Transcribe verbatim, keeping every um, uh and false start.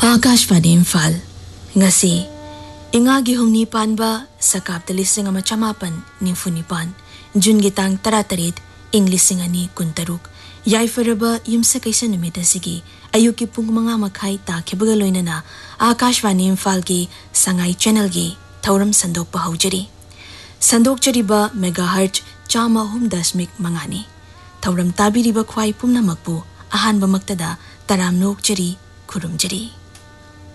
Akashvani Imphal ngasi ingagi humni panba sakap lising ama chamapan nimfu nipan June gitang taratarit ing lising ani kuntaruk yaifaraba yumsa kaisa numita sige ayuki pung mga makhay ta kibagaloy na na Akashvani Imphal gi sangai channel gi thauram sandok pa haujari sandok chariba megahertz chama hum dasmik mangani thauram tabiriba khwai pumna makpu ahan ba maktada taram nok chari kurum jari